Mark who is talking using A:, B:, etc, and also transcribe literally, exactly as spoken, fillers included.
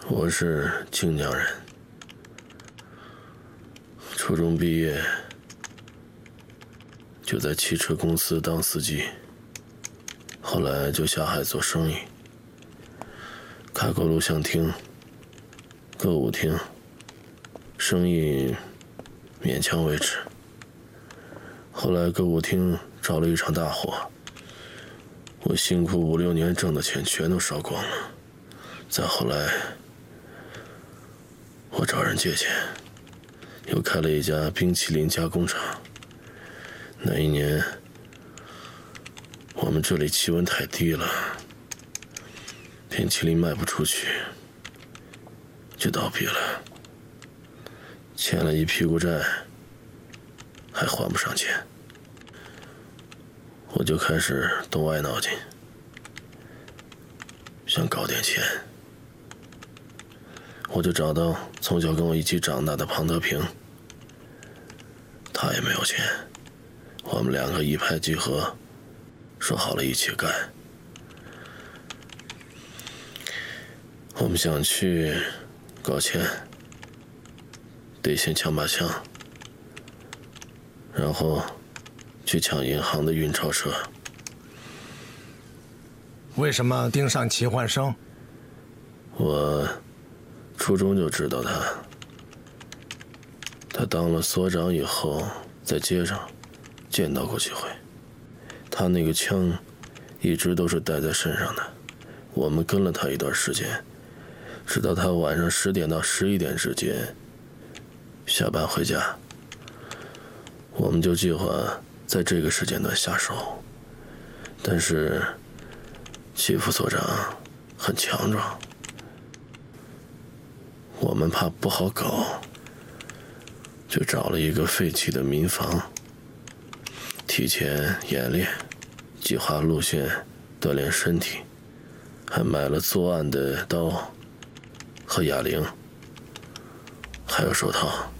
A: 我是靖江人，初中毕业就在汽车公司当司机，后来就下海做生意，开过录像厅、歌舞厅，生意勉强维持。后来歌舞厅着了一场大火，我辛苦五六年挣的钱全都烧光了。再后来，我找人借钱，又开了一家冰淇淋加工厂。那一年，我们这里气温太低了，冰淇淋卖不出去，就倒闭了，欠了一屁股债，还还不上钱。我就开始动歪脑筋，想搞点钱。我就找到从小跟我一起长大的庞德平，他也没有钱，我们两个一拍即合，说好了一起干。我们想去搞钱，得先抢把枪，然后去抢银行的运钞车。
B: 为什么盯上齐焕生？
A: 我初中就知道他，他当了所长以后，在街上见到过几回。他那个枪一直都是带在身上的，我们跟了他一段时间，直到他晚上十点到十一点之间下班回家，我们就计划在这个时间段下手。但是齐副所长很强壮，我们怕不好搞，就找了一个废弃的民房，提前演练，计划路线，锻炼身体，还买了作案的刀和哑铃，还有手套。